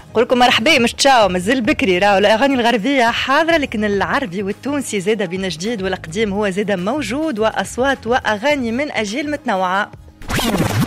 قولكم مرحبا مش تشاو مازال بكري راهو الاغاني الغربيه حاضره لكن العربي والتونسي زاده بين جديد والقديم هو زاده موجود واصوات واغاني من اجيال متنوعه.